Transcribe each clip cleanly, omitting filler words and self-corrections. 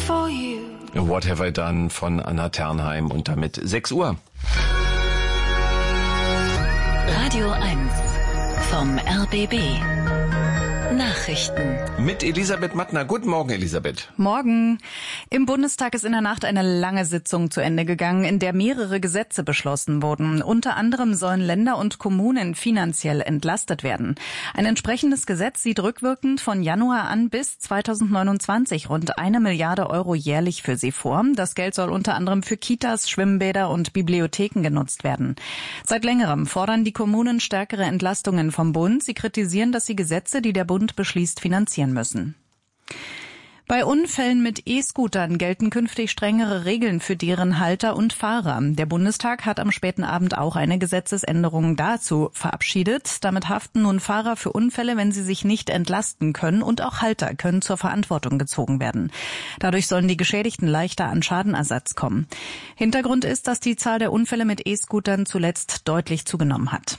for you. What Have I Done von Anna Ternheim und damit 6 Uhr. Radio 1 vom RBB. Nachrichten. Mit Elisabeth Mattner. Guten Morgen, Elisabeth. Morgen. Im Bundestag ist in der Nacht eine lange Sitzung zu Ende gegangen, in der mehrere Gesetze beschlossen wurden. Unter anderem sollen Länder und Kommunen finanziell entlastet werden. Ein entsprechendes Gesetz sieht rückwirkend von Januar an bis 2029 rund 1 Milliarde Euro jährlich für sie vor. Das Geld soll unter anderem für Kitas, Schwimmbäder und Bibliotheken genutzt werden. Seit längerem fordern die Kommunen stärkere Entlastungen vom Bund. Sie kritisieren, dass sie Gesetze, die der Bund beschließt, finanzieren müssen. Bei Unfällen mit E-Scootern gelten künftig strengere Regeln für deren Halter und Fahrer. Der Bundestag hat am späten Abend auch eine Gesetzesänderung dazu verabschiedet. Damit haften nun Fahrer für Unfälle, wenn sie sich nicht entlasten können, und auch Halter können zur Verantwortung gezogen werden. Dadurch sollen die Geschädigten leichter an Schadenersatz kommen. Hintergrund ist, dass die Zahl der Unfälle mit E-Scootern zuletzt deutlich zugenommen hat.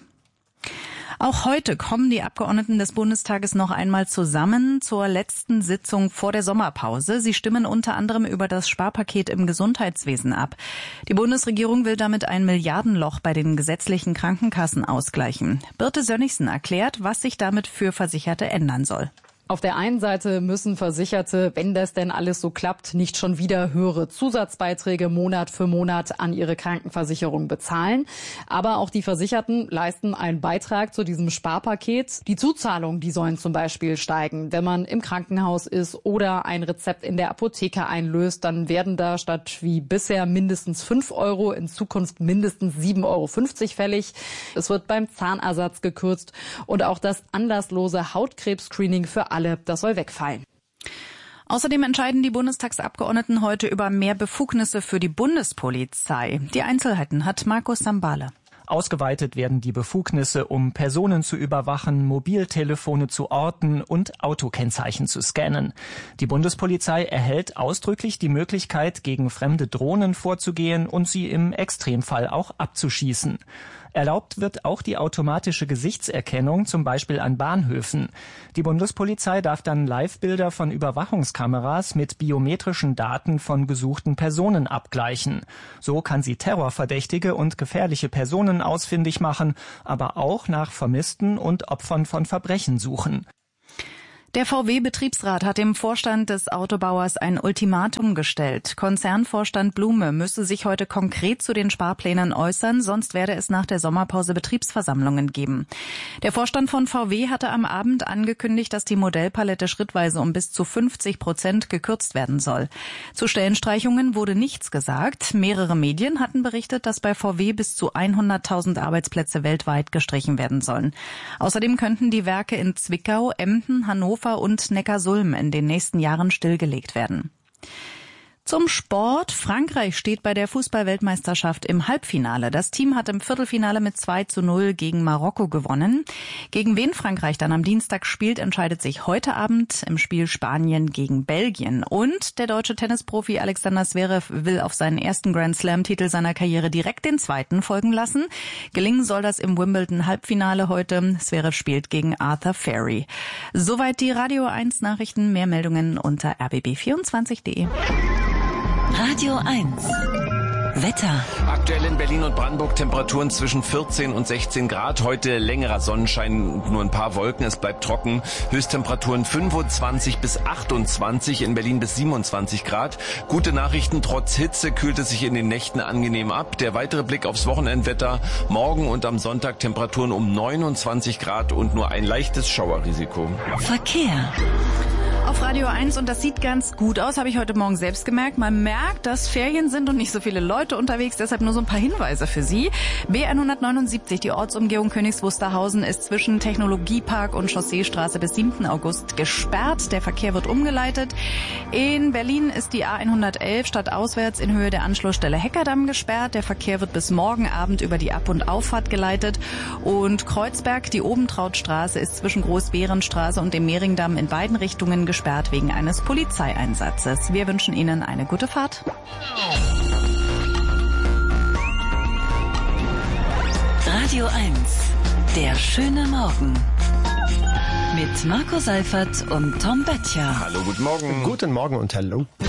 Auch heute kommen die Abgeordneten des Bundestages noch einmal zusammen zur letzten Sitzung vor der Sommerpause. Sie stimmen unter anderem über das Sparpaket im Gesundheitswesen ab. Die Bundesregierung will damit ein Milliardenloch bei den gesetzlichen Krankenkassen ausgleichen. Birte Sönnigsen erklärt, was sich damit für Versicherte ändern soll. Auf der einen Seite müssen Versicherte, wenn das denn alles so klappt, nicht schon wieder höhere Zusatzbeiträge Monat für Monat an ihre Krankenversicherung bezahlen. Aber auch die Versicherten leisten einen Beitrag zu diesem Sparpaket. Die Zuzahlungen, die sollen zum Beispiel steigen. Wenn man im Krankenhaus ist oder ein Rezept in der Apotheke einlöst, dann werden da statt wie bisher mindestens 5 Euro in Zukunft mindestens 7,50 Euro fällig. Es wird beim Zahnersatz gekürzt und auch das anlasslose Hautkrebs-Screening für alle, das soll wegfallen. Außerdem entscheiden die Bundestagsabgeordneten heute über mehr Befugnisse für die Bundespolizei. Die Einzelheiten hat Markus Sambale. Ausgeweitet werden die Befugnisse, um Personen zu überwachen, Mobiltelefone zu orten und Autokennzeichen zu scannen. Die Bundespolizei erhält ausdrücklich die Möglichkeit, gegen fremde Drohnen vorzugehen und sie im Extremfall auch abzuschießen. Erlaubt wird auch die automatische Gesichtserkennung, zum Beispiel an Bahnhöfen. Die Bundespolizei darf dann Live-Bilder von Überwachungskameras mit biometrischen Daten von gesuchten Personen abgleichen. So kann sie terrorverdächtige und gefährliche Personen ausfindig machen, aber auch nach Vermissten und Opfern von Verbrechen suchen. Der VW-Betriebsrat hat dem Vorstand des Autobauers ein Ultimatum gestellt. Konzernvorstand Blume müsse sich heute konkret zu den Sparplänen äußern, sonst werde es nach der Sommerpause Betriebsversammlungen geben. Der Vorstand von VW hatte am Abend angekündigt, dass die Modellpalette schrittweise um bis zu 50% gekürzt werden soll. Zu Stellenstreichungen wurde nichts gesagt. Mehrere Medien hatten berichtet, dass bei VW bis zu 100.000 Arbeitsplätze weltweit gestrichen werden sollen. Außerdem könnten die Werke in Zwickau, Emden, Hannover und Neckarsulm in den nächsten Jahren stillgelegt werden. Zum Sport. Frankreich steht bei der Fußball-Weltmeisterschaft im Halbfinale. Das Team hat im Viertelfinale mit 2:0 gegen Marokko gewonnen. Gegen wen Frankreich dann am Dienstag spielt, entscheidet sich heute Abend im Spiel Spanien gegen Belgien. Und der deutsche Tennisprofi Alexander Zverev will auf seinen ersten Grand-Slam-Titel seiner Karriere direkt den zweiten folgen lassen. Gelingen soll das im Wimbledon-Halbfinale heute. Zverev spielt gegen Arthur Ferry. Soweit die Radio 1 Nachrichten. Mehr Meldungen unter rbb24.de. Radio 1. Wetter. Aktuell in Berlin und Brandenburg Temperaturen zwischen 14 und 16 Grad. Heute längerer Sonnenschein, nur ein paar Wolken. Es bleibt trocken. Höchsttemperaturen 25 bis 28, in Berlin bis 27 Grad. Gute Nachrichten, trotz Hitze kühlt es sich in den Nächten angenehm ab. Der weitere Blick aufs Wochenendwetter. Morgen und am Sonntag Temperaturen um 29 Grad und nur ein leichtes Schauerrisiko. Verkehr. Auf Radio 1, und das sieht ganz gut aus, habe ich heute Morgen selbst gemerkt. Man merkt, dass Ferien sind und nicht so viele Leute unterwegs, deshalb nur so ein paar Hinweise für Sie. B179, die Ortsumgehung Königs Wusterhausen, ist zwischen Technologiepark und Chausseestraße bis 7. August gesperrt. Der Verkehr wird umgeleitet. In Berlin ist die A111 stadtauswärts in Höhe der Anschlussstelle Heckerdamm gesperrt. Der Verkehr wird bis morgen Abend über die Ab- und Auffahrt geleitet. Und Kreuzberg, die Obentrautstraße, ist zwischen Großbärenstraße und dem Mehringdamm in beiden Richtungen gesperrt wegen eines Polizeieinsatzes. Wir wünschen Ihnen eine gute Fahrt. Radio 1, der schöne Morgen. Mit Marco Seifert und Tom Böttcher. Hallo, guten Morgen. Guten Morgen und hallo.